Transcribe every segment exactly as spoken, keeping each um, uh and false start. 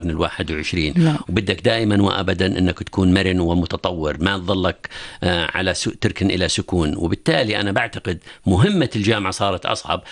من الواحد وعشرين. نعم. وبدك دائما وأبدا أنك تكون مرن ومتطور، ما تظلك على تركن إلى سكون. وبالتالي أنا بعتقد مهمة الجامعة صارت أصعب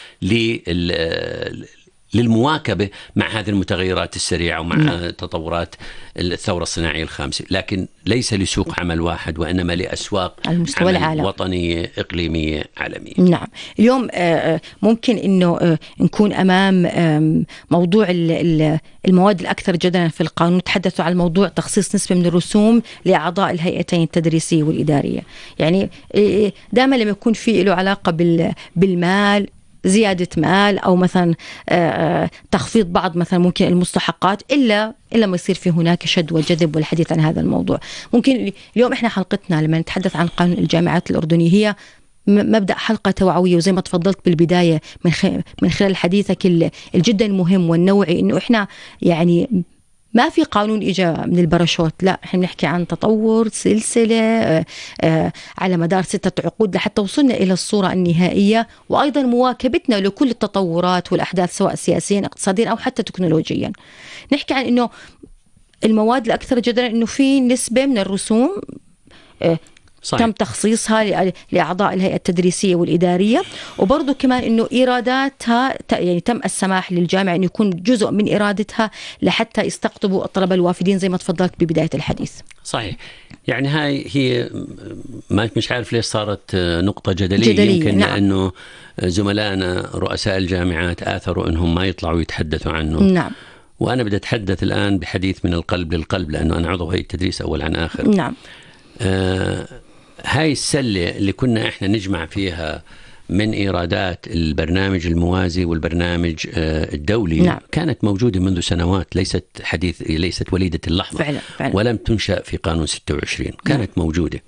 للمواكبة مع هذه المتغيرات السريعة ومع نعم. تطورات الثورة الصناعية الخامسة، لكن ليس لسوق عمل واحد وإنما لأسواق على مستوى العالم، وطنية إقليمية عالمية. نعم. اليوم ممكن إنه نكون أمام موضوع المواد الأكثر جدلا في القانون. تحدثوا عن موضوع تخصيص نسبة من الرسوم لأعضاء الهيئتين التدريسية والإدارية. يعني دائما لما يكون في له علاقة بالمال، زيادة مال أو مثلا تخفيض بعض مثلا ممكن المستحقات، إلا إلا ما يصير في هناك شد وجذب والحديث عن هذا الموضوع. ممكن اليوم إحنا حلقتنا لما نتحدث عن قانون الجامعات الأردنية هي مبدأ حلقة توعوية، وزي ما تفضلت بالبداية من من خلال حديثك الجدا مهم والنوعي، إنه إحنا يعني ما في قانون إجا من البراشوت، لا إحنا بنحكي عن تطور سلسلة آه على مدار ستة عقود لحتى وصلنا إلى الصورة النهائية، وأيضا مواكبتنا لكل التطورات والأحداث سواء سياسيا اقتصاديا أو حتى تكنولوجيا. نحكي عن إنه المواد الأكثر جدلا إنه في نسبة من الرسوم آه صحيح. تم تخصيصها لأعضاء الهيئة التدريسية والإدارية، وبرضو كمان إنه إيراداتها يعني تم السماح للجامعة إنه يكون جزء من إيرادتها لحتى يستقطبوا الطلبة الوافدين زي ما تفضلت ببداية الحديث. صحيح. يعني هاي هي ما مش عارف ليش صارت نقطة جدلية, جدلية. يمكن نعم. لأنه زملائنا رؤساء الجامعات آثروا إنهم ما يطلعوا يتحدثوا عنه. نعم. وأنا بدي أتحدث الآن بحديث من القلب للقلب، لأنه أنا عضو هيئة التدريس أول عن آخر. نعم. آه هاي السلة اللي كنا إحنا نجمع فيها من إيرادات البرنامج الموازي والبرنامج الدولي نعم. كانت موجودة منذ سنوات، ليست حديث ليست وليدة اللحظة فعلا فعلا. ولم تنشأ في قانون ستة وعشرين، كانت نعم. موجودة.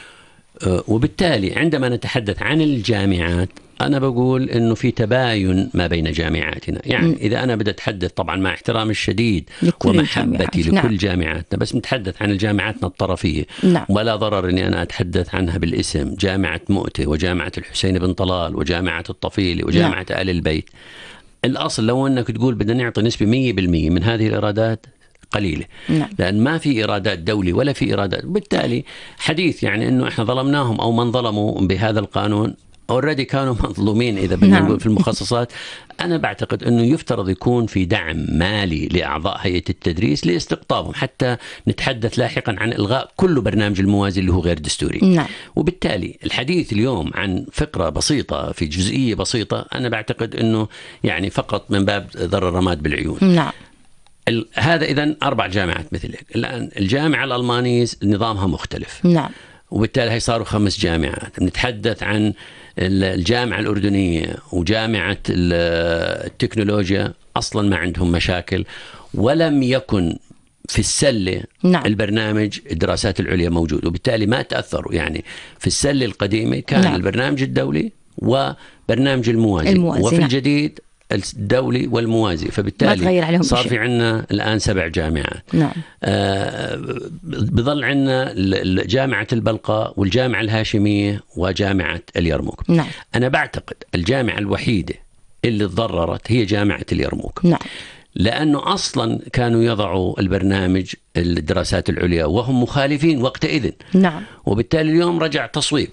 وبالتالي عندما نتحدث عن الجامعات أنا بقول إنه في تباين ما بين جامعاتنا. يعني م. إذا أنا بدي أتحدث طبعا مع احترام الشديد ومحبتي لكل نعم. جامعاتنا، بس نتحدث عن جامعاتنا الطرفية نعم. ولا ضرر إني أنا أتحدث عنها بالاسم، جامعة مؤتة وجامعة الحسين بن طلال وجامعة الطفيلة وجامعة نعم. آل البيت. الأصل لو أنك تقول بدنا نعطي نسبة مية بالمية من هذه الإيرادات قليلة نعم. لأن ما في إيرادات دولي ولا في إيرادات، بالتالي حديث يعني إنه إحنا ظلمناهم أو من ظلموا بهذا القانون أوريدي كانوا مظلومين إذا بدنا نقول في المخصصات. أنا بعتقد أنه يفترض يكون في دعم مالي لأعضاء هيئة التدريس لاستقطابهم، حتى نتحدث لاحقا عن إلغاء كل برنامج الموازي اللي هو غير دستوري. نعم. وبالتالي الحديث اليوم عن فقرة بسيطة في جزئية بسيطة أنا بعتقد أنه يعني فقط من باب ضر الرماد بالعيون. نعم. هذا إذن أربع جامعات مثل هيك. الآن الجامعة الألمانية نظامها مختلف. نعم. وبالتالي هي صاروا خمس جامعات. بنتحدث عن الجامعة الأردنية وجامعة التكنولوجيا أصلا ما عندهم مشاكل، ولم يكن في السلة نعم. البرنامج الدراسات العليا موجود، وبالتالي ما تأثروا. يعني في السلة القديمة كان نعم. البرنامج الدولي وبرنامج الموازي, الموازي وفي نعم. الجديد الدولي والموازي، فبالتالي صار في عنا الآن سبع جامعات. نعم. آه بظل عنا جامعة البلقاء والجامعة الهاشمية وجامعة اليرموك. نعم. أنا بعتقد الجامعة الوحيدة اللي تضررت هي جامعة اليرموك. نعم. لأنه أصلا كانوا يضعوا البرنامج الدراسات العليا وهم مخالفين وقتئذ. نعم. وبالتالي اليوم رجع تصويب.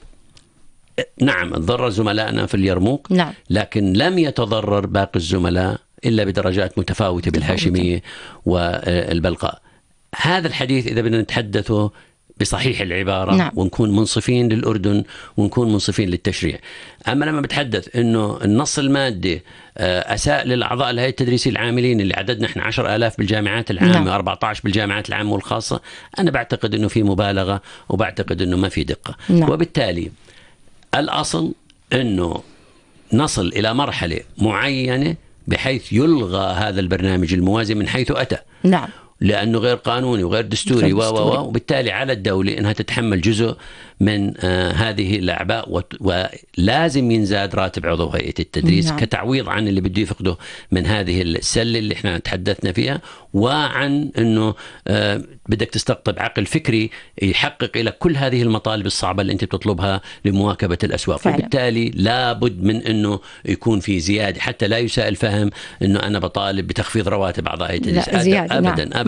نعم تضرر زملائنا في اليرموك، نعم. لكن لم يتضرر باقي الزملاء إلا بدرجات متفاوتة بالهاشمية والبلقاء. هذا الحديث إذا بدنا نتحدثه بصحيح العبارة نعم. ونكون منصفين للأردن ونكون منصفين للتشريع. أما لما بتحدث إنه النص المادي أساء للأعضاء الهيئة التدريسية العاملين اللي عددنا إحنا عشر آلاف بالجامعات العامة نعم. أربعة عشر بالجامعات العامة والخاصة، أنا بعتقد إنه في مبالغة وبعتقد إنه ما في دقة. نعم. وبالتالي الأصل أنه نصل إلى مرحلة معينة بحيث يلغى هذا البرنامج الموازي من حيث أتى. نعم. لأنه غير قانوني وغير دستوري و و وبالتالي على الدولة أنها تتحمل جزء من آه هذه الأعباء، ولازم ينزاد راتب عضو هيئة التدريس نعم. كتعويض عن اللي بده يفقده من هذه السلة اللي احنا تحدثنا فيها، وعن أنه آه بدك تستقطب عقل فكري يحقق إلى كل هذه المطالب الصعبة اللي أنت بتطلبها لمواكبة الأسواق فعلا. وبالتالي لابد من أنه يكون في زيادة، حتى لا يساء الفهم أنه أنا بطالب بتخفيض رواتب أعضاء هيئة التدريس أبدا, نعم. أبدا